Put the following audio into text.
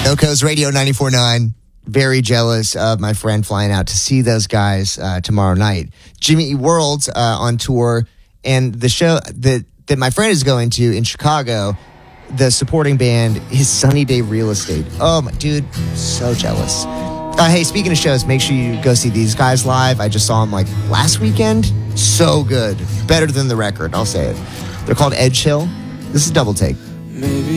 Oco's Radio 94.9. Very jealous of my friend flying out to see those guys tomorrow night. Jimmy Eat World's on tour, and the show that my friend is going to in Chicago, the supporting band is Sunny Day Real Estate. Oh, my dude, so jealous. Hey, speaking of shows, make sure you go see these guys live. I just saw them like last weekend. So good. Better than the record, I'll say it. They're called Edge Hill. This is Double Take. Maybe